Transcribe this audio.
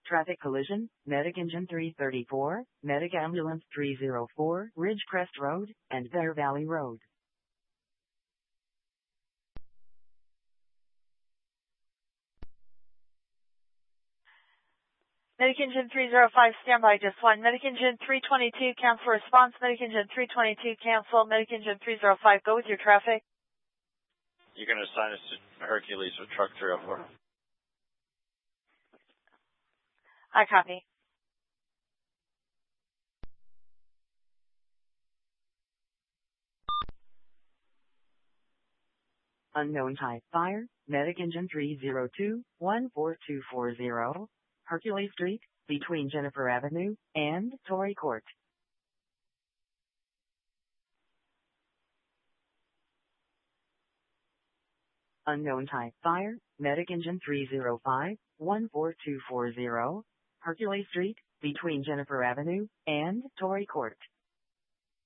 Traffic collision, Medic Engine 334, Medic Ambulance 304, Ridgecrest Road, and Bear Valley Road. Medic Engine 305, standby, just one. Medic Engine 322, cancel response. Medic Engine 322, cancel. Medic Engine 305, go with your traffic. You're going to assign us to Hercules with truck 304. I copy. Unknown type fire, Medic Engine 302, 14240, Hercules Street, between Jennifer Avenue and Torrey Court. Unknown type fire, Medic Engine 305, 14240, Hercules Street, between Jennifer Avenue and Torrey Court.